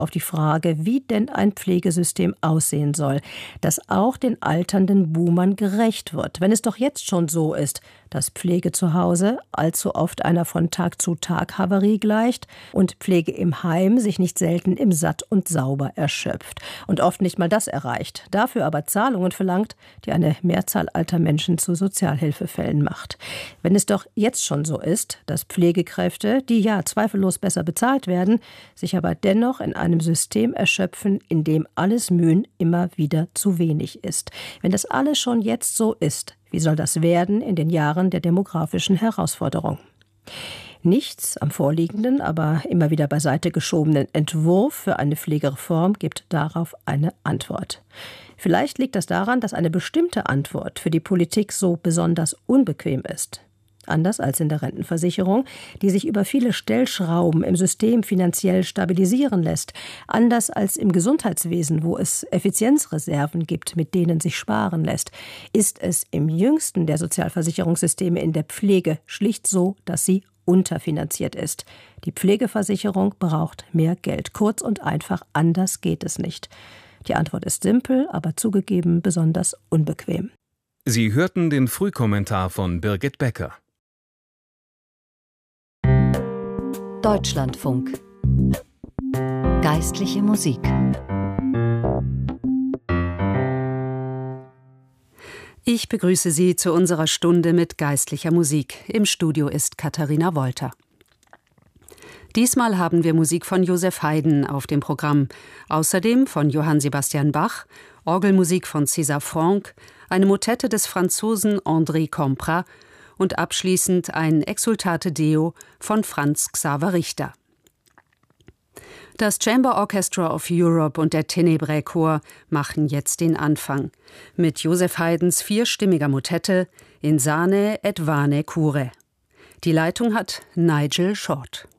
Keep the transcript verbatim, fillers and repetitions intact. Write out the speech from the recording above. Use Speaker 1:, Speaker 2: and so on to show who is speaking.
Speaker 1: auf die Frage, wie denn ein Pflegesystem aussehen soll, das auch den alternden Boomern gerecht wird, wenn es doch jetzt schon so ist, dass Pflege zu Hause allzu oft einer von Tag zu Tag Havarie gleicht und Pflege im Heim sich nicht selten im Satt und Sauber erschöpft und oft nicht mal das erreicht, dafür aber Zahlungen verlangt, die eine Mehrzahl alter Menschen zu Sozialhilfefällen macht. Wenn es doch jetzt schon so ist, dass Pflegekräfte, die ja zweifellos besser bezahlt werden, sich aber dennoch in einem System erschöpfen, in dem alles Mühen immer wieder zu wenig ist. Wenn das alles schon jetzt so ist, wie soll das werden in den Jahren der demografischen Herausforderung? Nichts am vorliegenden, aber immer wieder beiseite geschobenen Entwurf für eine Pflegereform gibt darauf eine Antwort. Vielleicht liegt das daran, dass eine bestimmte Antwort für die Politik so besonders unbequem ist. Anders als in der Rentenversicherung, die sich über viele Stellschrauben im System finanziell stabilisieren lässt. Anders als im Gesundheitswesen, wo es Effizienzreserven gibt, mit denen sich sparen lässt, ist es im jüngsten der Sozialversicherungssysteme in der Pflege schlicht so, dass sie unterfinanziert ist. Die Pflegeversicherung braucht mehr Geld. Kurz und einfach, anders geht es nicht. Die Antwort ist simpel, aber zugegeben besonders unbequem.
Speaker 2: Sie hörten den Frühkommentar von Birgit Becker.
Speaker 3: Deutschlandfunk. Geistliche Musik. Ich begrüße Sie zu unserer Stunde mit geistlicher Musik. Im Studio ist Katharina Wolter. Diesmal haben wir Musik von Joseph Haydn auf dem Programm. Außerdem von Johann Sebastian Bach, Orgelmusik von César Franck, eine Motette des Franzosen André Comprat und abschließend ein Exsultate Deo von Franz Xaver Richter. Das Chamber Orchestra of Europe und der Tenebrae Chor machen jetzt den Anfang mit Joseph Haydns vierstimmiger Motette In Sane et Vane Cure. Die Leitung hat Nigel Short.